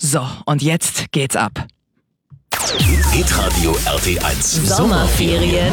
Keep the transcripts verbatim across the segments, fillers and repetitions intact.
So, und jetzt geht's ab. Hitradio R T eins Sommerferien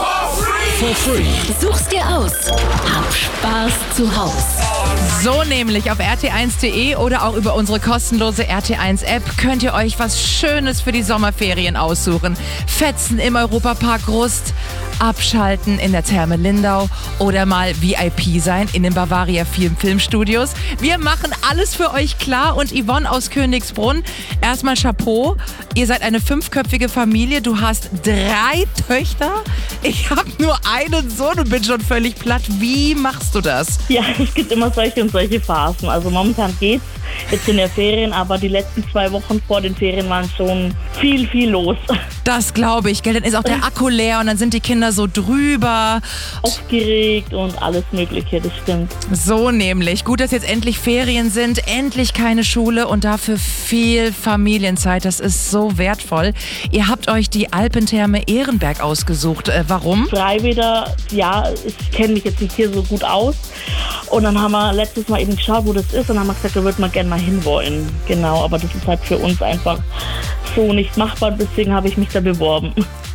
for free. Such's dir aus. Hab Spaß zu Haus. So nämlich auf r t eins punkt d e oder auch über unsere kostenlose R T eins App könnt ihr euch was Schönes für die Sommerferien aussuchen. Fetzen im Europapark Rust, abschalten in der Therme Lindau oder mal V I P sein in den Bavaria Film Filmstudios. Wir machen alles für euch klar und Yvonne aus Königsbrunn, erstmal Chapeau. Ihr seid eine fünfköpfige Familie, du hast drei Töchter. Ich habe nur einen Sohn und bin schon völlig platt. Wie machst du das? Ja, es gibt immer solche und solche Phasen. Also momentan geht's, jetzt in der Ferien, aber die letzten zwei Wochen vor den Ferien waren schon viel, viel los. Das glaube ich, gell? Dann ist auch der Akku leer und dann sind die Kinder so drüber. Aufgeregt und alles Mögliche, das stimmt. So nämlich. Gut, dass jetzt endlich Ferien sind, endlich keine Schule und dafür viel Familienzeit. Das ist so wertvoll. Ihr habt euch die Alpentherme Ehrenberg ausgesucht. Äh, warum? Freiwilliger, ja, ich kenne mich jetzt nicht hier so gut aus. Und dann haben wir letztes Mal eben geschaut, wo das ist und haben wir gesagt, da würden wir gerne mal hinwollen. Genau, aber das ist halt für uns einfach so nicht machbar, deswegen habe ich mich da beworben.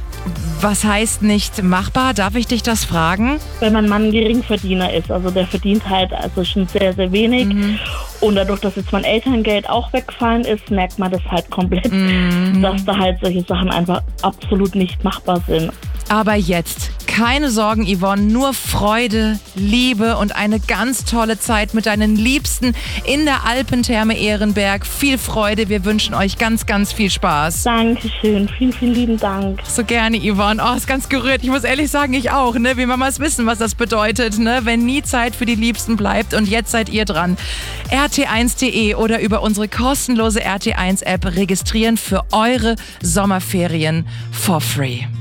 Was heißt nicht machbar? Darf ich dich das fragen? Wenn mein Mann Geringverdiener ist, also der verdient halt also schon sehr, sehr wenig. Mhm. Und dadurch, dass jetzt mein Elterngeld auch weggefallen ist, merkt man das halt komplett, mhm. dass da halt solche Sachen einfach absolut nicht machbar sind. Aber jetzt, keine Sorgen, Yvonne, nur Freude, Liebe und eine ganz tolle Zeit mit deinen Liebsten in der Alpentherme Ehrenberg. Viel Freude, wir wünschen euch ganz, ganz viel Spaß. Dankeschön, vielen, vielen lieben Dank. So gerne, Yvonne. Oh, ist ganz gerührt. Ich muss ehrlich sagen, ich auch. Ne? Wir Mamas wissen, was das bedeutet, ne? Wenn nie Zeit für die Liebsten bleibt. Und jetzt seid ihr dran. R T eins punkt d e oder über unsere kostenlose R T eins App registrieren für eure Sommerferien for free.